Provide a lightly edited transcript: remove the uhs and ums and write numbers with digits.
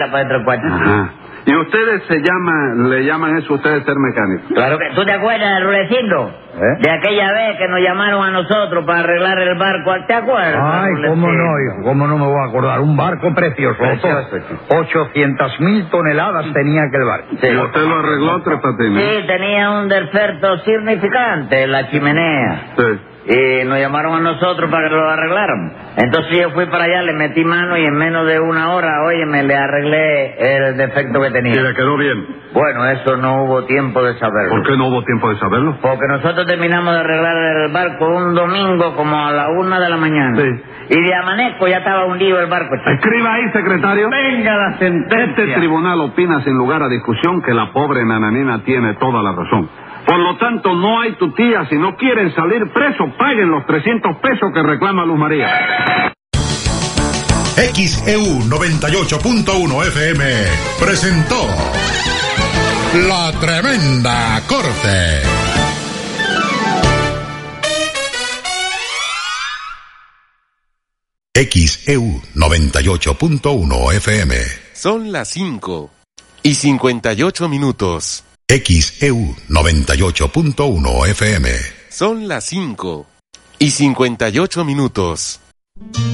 para dentro del cuarto. Ajá. ¿Y ustedes le llaman eso ustedes ser mecánicos? Claro que... ¿Tú te acuerdas, Rulecindo? De aquella vez que nos llamaron a nosotros para arreglar el barco, ¿te acuerdas? Ay, cómo no, hijo, cómo no me voy a acordar. Un barco precioso. 800,000 toneladas tenía aquel barco. Sí. ¿Y usted lo arregló, Tres Patines? Sí, tenía un defecto significante en la chimenea. Sí. Y nos llamaron a nosotros para que lo arregláramos. Entonces yo fui para allá, le metí mano y en menos de una hora, óyeme, le arreglé el defecto que tenía. ¿Y le quedó bien? Bueno, eso no hubo tiempo de saberlo. ¿Por qué no hubo tiempo de saberlo? Porque nosotros terminamos de arreglar el barco un domingo como a la 1 de la mañana. Sí. Y de amanezco ya estaba hundido el barco. Escriba ahí, secretario. Venga la sentencia. Este tribunal opina sin lugar a discusión que la pobre nananina tiene toda la razón. Por lo tanto, no hay tutía. Si no quieren salir presos, paguen los 300 pesos que reclama Luz María. XEU 98.1 FM presentó La Tremenda Corte. XEU 98.1 FM. Son las 5:58. XEU 98.1 FM. Son las 5:58.